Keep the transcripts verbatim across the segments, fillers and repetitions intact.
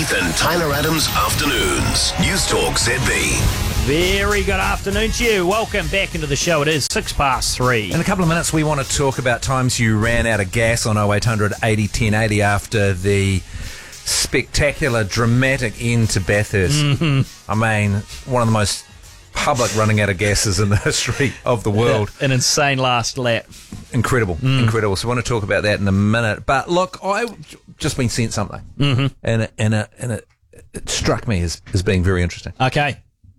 Heath and Tyler Adams Afternoons. News Talk Z B. Very good afternoon to you. Welcome back into the show. It is six past three. In a couple of minutes, we want to talk about times you ran out of gas on oh eight hundred eighty ten eighty after the spectacular, dramatic end to Bathurst. Mm-hmm. I mean, one of the most public running out of gases in the history of the world. An insane last lap. Incredible, mm. incredible. So we want to talk about that in a minute. But look, I've just been sent something, mm-hmm. and it, and it, and it, it struck me as, as being very interesting. Okay.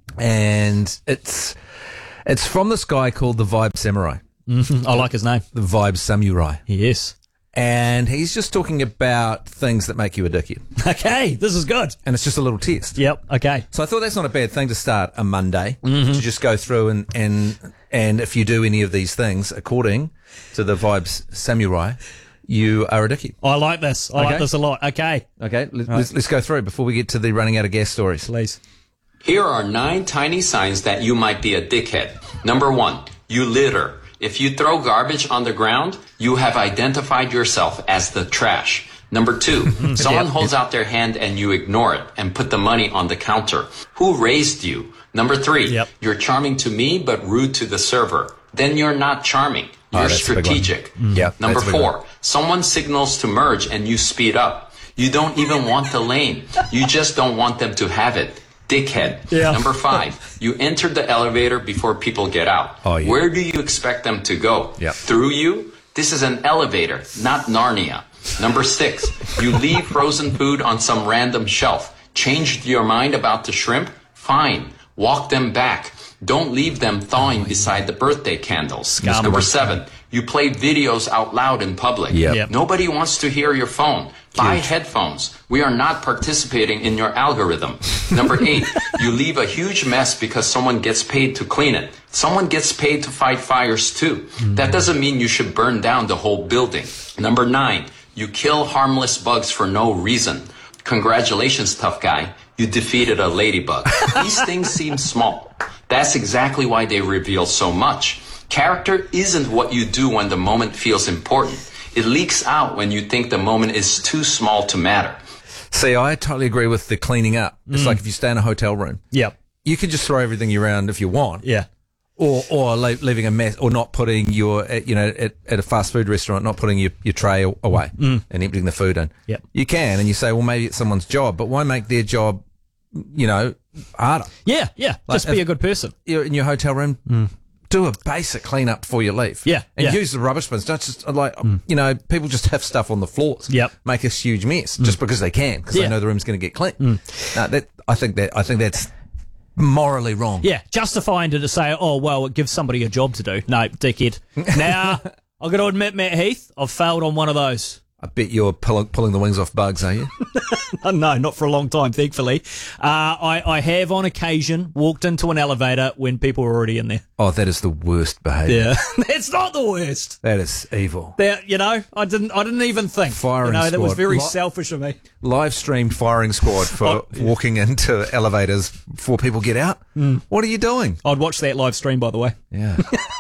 And it's it's from this guy called the Vibe Samurai. Mm-hmm. I like his name. The Vibe Samurai. Yes. And he's just talking about things that make you a dickhead. Okay, this is good. And it's just a little test. Yep, okay. So I thought that's not a bad thing to start a Monday, mm-hmm. to just go through and, and and if you do any of these things according to the Vibes Samurai, you are a dickhead. I like this. I okay. like this a lot. Okay. Okay, let's, right. let's, let's go through before we get to the running out of gas stories. Please. Here are nine tiny signs that you might be a dickhead. Number one, you litter. If you throw garbage on the ground, you have identified yourself as the trash. Number two, someone holds out their hand and you ignore it and put the money on the counter. Who raised you? Number three, yep. You're charming to me but rude to the server. Then you're not charming. You're oh, strategic. Mm. Yep, Number four, someone signals to merge and you speed up. You don't even want the lane. You just don't want them to have it. Dickhead. Yeah. Number five, you enter the elevator before people get out. Oh, yeah. Where do you expect them to go? Yep. Through you? This is an elevator, not Narnia. Number six, you leave frozen food on some random shelf. Changed your mind about the shrimp? Fine. Walk them back. Don't leave them thawing oh, beside the birthday candles. Scum. Number seven, you play videos out loud in public. Yep. Yep. Nobody wants to hear your phone. Buy huge. headphones. We are not participating in your algorithm. Number eight, you leave a huge mess because someone gets paid to clean it. Someone gets paid to fight fires too. Mm. That doesn't mean you should burn down the whole building. Number nine, you kill harmless bugs for no reason. Congratulations, tough guy. You defeated a ladybug. These things seem small. That's exactly why they reveal so much. Character isn't what you do when the moment feels important. It leaks out when you think the moment is too small to matter. See, I totally agree with the cleaning up. It's mm. like if you stay in a hotel room. Yep. You can just throw everything around if you want. Yeah. Or or leaving a mess, or not putting your, you know, at, at a fast food restaurant, not putting your, your tray away mm. and emptying the food in. Yep. You can, and you say, well, maybe it's someone's job, but why make their job, you know, harder? Yeah, yeah. Like just be a good person. You're in your hotel room. Mm. Do a basic clean up before you leave. Yeah. And yeah. use the rubbish bins. Don't just, like, mm. you know, people just have stuff on the floors. Yep. Make a huge mess mm. just because they can, because yeah. they know the room's going to get clean. Mm. No, that, I think that, I think that's morally wrong. Yeah. Justifying to say, oh, well, it gives somebody a job to do. No, dickhead. Now, I've got to admit, Matt Heath, I've failed on one of those. I bet you're pull- pulling the wings off bugs, are you? No, not for a long time, thankfully. Uh, I, I have on occasion walked into an elevator when people were already in there. Oh, that is the worst behaviour. Yeah, that's not the worst. That is evil. That, you know, I didn't, I didn't even think. Firing you know, squad. That was very Li- selfish of me. Live streamed firing squad for oh, yeah. walking into elevators before people get out. Mm. What are you doing? I'd watch that live stream, by the way. Yeah.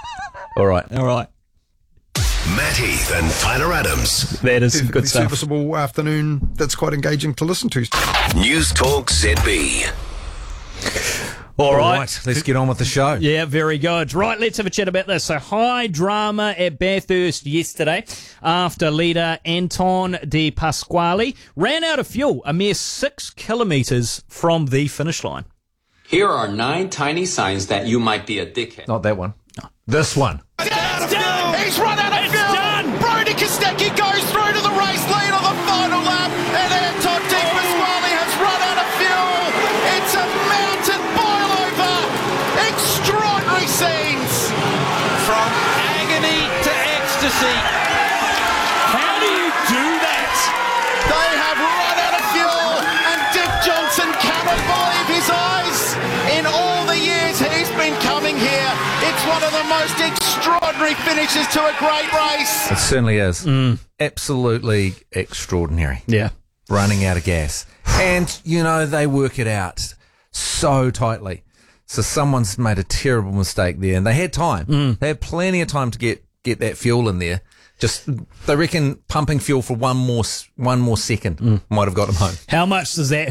All right. All right. Matt Heath and Tyler Adams. That is some good stuff. Serviceable afternoon that's quite engaging to listen to. News Talk Z B. All, All right. right, let's get on with the show. Yeah, very good. Right, let's have a chat about this. So, high drama at Bathurst yesterday after leader Anton De Pasquale ran out of fuel a mere six kilometres from the finish line. Here are nine tiny signs that you might be a dickhead. Not that one. No. This one. It's done! He's run out of fuel! Done. Brody Kostecki goes through to the race lead on the final lap, and Anton De Pasquale has run out of fuel. It's a mountain boil over. Extraordinary scenes. From agony to ecstasy. How do you do that? They have run out of fuel, and Dick Johnson cannot believe his eyes. In all the years he's been coming here, it's one of the most extraordinary finishes to a great race. It certainly is. Mm. Absolutely extraordinary. Yeah. Running out of gas. And, you know, they work it out so tightly. So someone's made a terrible mistake there, and they had time. Mm. They had plenty of time to get, get that fuel in there. Just, they reckon pumping fuel for one more one more second mm. might have got them home. How much does that